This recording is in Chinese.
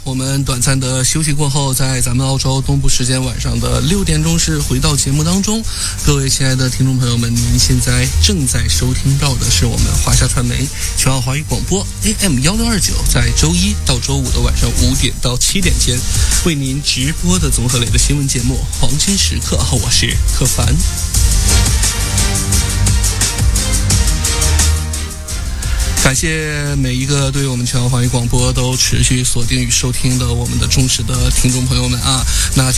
我们短暂的休息过后，在咱们澳洲东部时间晚上的6点钟是回到节目当中。各位亲爱的听众朋友们，您现在正在收听到的是我们华夏传媒全澳华语广播 AM1629，在周一到周五的晚上5点到7点间为您直播的综合类的新闻节目《黄金时刻》，我是柯凡。感谢每一个对我们全澳华语广播都持续锁定与收听的我们的忠实的听众朋友们啊！那